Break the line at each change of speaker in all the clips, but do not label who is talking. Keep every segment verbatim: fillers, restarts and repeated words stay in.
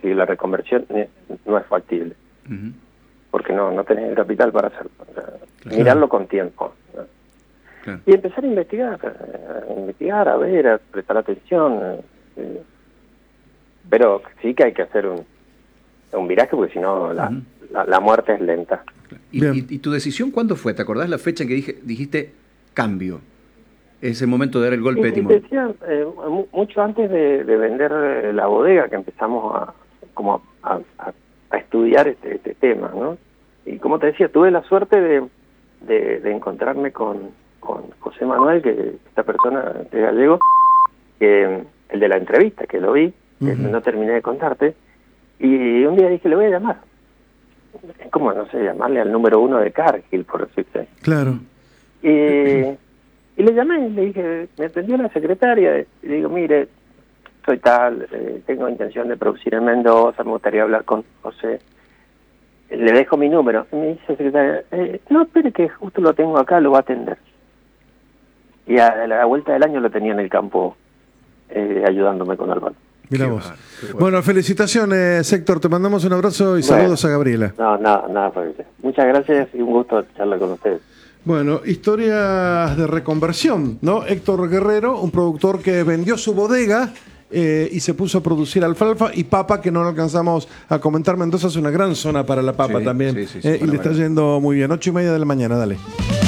y la reconversión eh, no es factible. Uh-huh. Porque no, no tenés el capital para hacerlo. O sea, claro. Mirarlo con tiempo, ¿no? Claro. Y empezar a investigar, a investigar, a ver, a prestar atención. Eh, pero sí que hay que hacer un, un viraje, porque si no la, uh-huh. la, la muerte es lenta.
¿Y, y, ¿Y tu decisión cuándo fue? ¿Te acordás la fecha en que dije, dijiste cambio? Ese momento de dar el golpe de timón.
Decía, eh, mucho antes de, de vender la bodega, que empezamos a como a, a, a estudiar este, este tema, ¿no? Y como te decía, tuve la suerte de, de, de encontrarme con, con José Manuel, que esta persona de Gallego, que el de la entrevista, que lo vi, uh-huh. que no terminé de contarte, y un día dije, le voy a llamar. Es como, no sé, llamarle al número uno de Cargill, por decirte.
Claro.
Y... Y le llamé y le dije, me atendió la secretaria, y le digo, mire, soy tal, eh, tengo intención de producir en Mendoza, me gustaría hablar con José. Le dejo mi número. Y me dice la secretaria, eh, no, espere que justo lo tengo acá, lo va a atender. Y a la vuelta del año lo tenía en el campo, eh, ayudándome con Álvaro.
Mirá vos. Bueno. bueno, felicitaciones, Héctor, te mandamos un abrazo y bueno, saludos a Gabriela.
No, nada, nada, muchas gracias y un gusto charlar con ustedes.
Bueno, historias de reconversión, ¿no? Héctor Guerrero, un productor que vendió su bodega eh, y se puso a producir alfalfa y papa, que no lo alcanzamos a comentar. Mendoza es una gran zona para la papa sí, también. Sí, sí, sí, eh, y le está yendo muy bien. Ocho y media de la mañana, dale.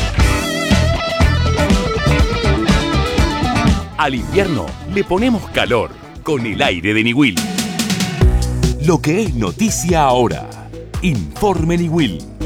Al invierno le ponemos calor con el aire de Niwil. Lo que es noticia ahora. Informe Niwil.